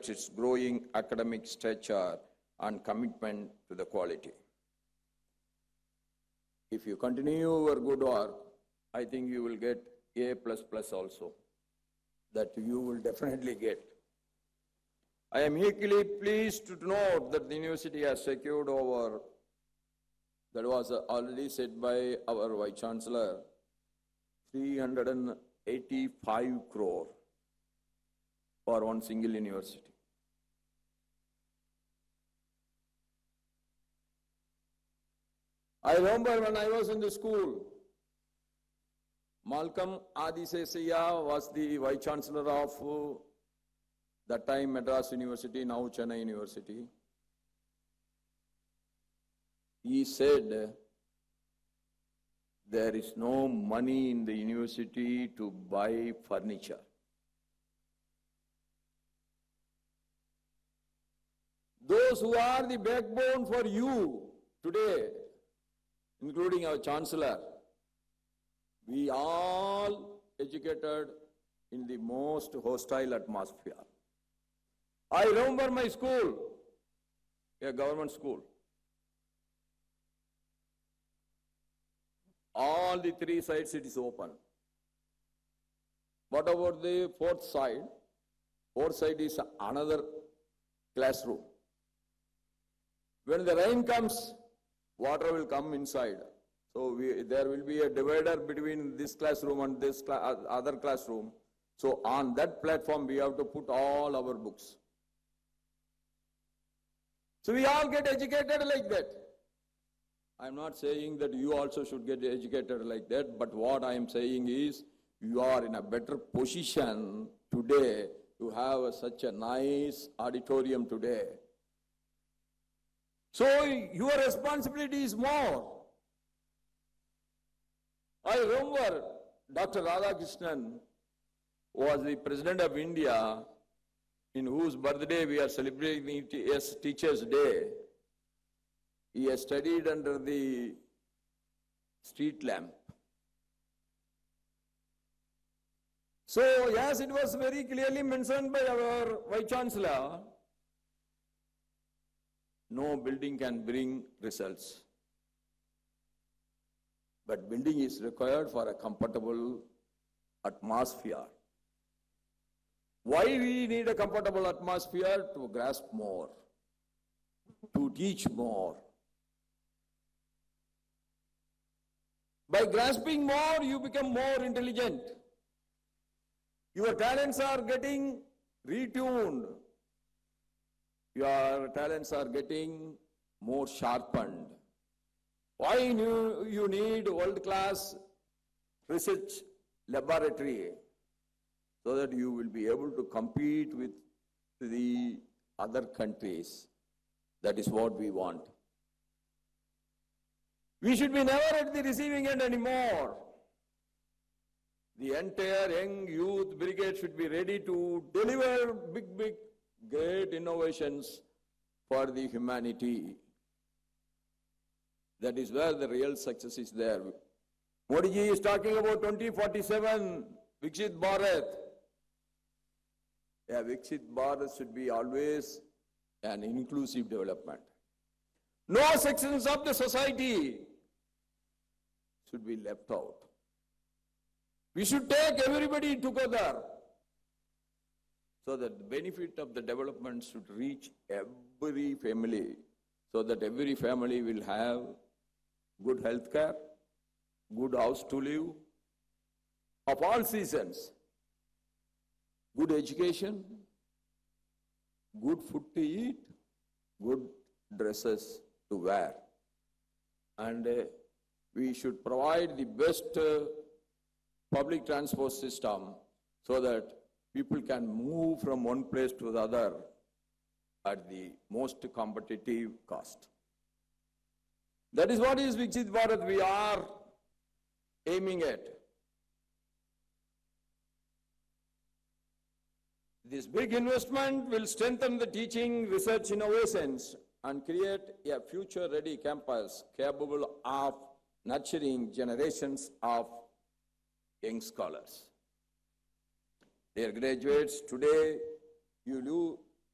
reflects its growing academic stature and commitment to the quality. If you continue your good work, I think you will get A++ also. That you will definitely get. I am equally pleased to note that the university has secured over, that was already said by our Vice Chancellor, 385 crore for one single university. I remember when I was in the school, Malcolm Adisesaya was the Vice Chancellor of that time Madras University, now Chennai University. He said, there is no money in the university to buy furniture. Those who are the backbone for you today, including our Chancellor, we all educated in the most hostile atmosphere. I remember my school, a government school. All the three sides it is open. What about the fourth side? Fourth side is another classroom. When the rain comes, water will come inside. So there will be a divider between this classroom and this other classroom. So on that platform, we have to put all our books. So we all get educated like that. I'm not saying that you also should get educated like that, but what I am saying is you are in a better position today to have such a nice auditorium today. So your responsibility is more. I remember Dr. Radhakrishnan was the President of India, in whose birthday we are celebrating as Teachers' Day. He has studied under the street lamp. So, yes, it was very clearly mentioned by our Vice Chancellor, no building can bring results. But building is required for a comfortable atmosphere. Why we need a comfortable atmosphere? To grasp more, to teach more. By grasping more, you become more intelligent. Your talents are getting retuned. Your talents are getting more sharpened. Why you need world-class research laboratory? So that you will be able to compete with the other countries. That is what we want. We should be never at the receiving end anymore. The entire young youth brigade should be ready to deliver big, great innovations for the humanity. That is where the real success is there. Modi ji is talking about 2047, Viksit Bharat. Yeah, Viksit Bharat should be always an inclusive development. No sections of the society should be left out. We should take everybody together so that the benefit of the development should reach every family, so that every family will have good health care, good house to live, of all seasons, good education, good food to eat, good dresses to wear. And we should provide the best public transport system so that people can move from one place to the other at the most competitive cost. That is what is Viksit Bharat we are aiming at. This big investment will strengthen the teaching, research, innovations and create a future-ready campus capable of nurturing generations of young scholars. Dear graduates, today you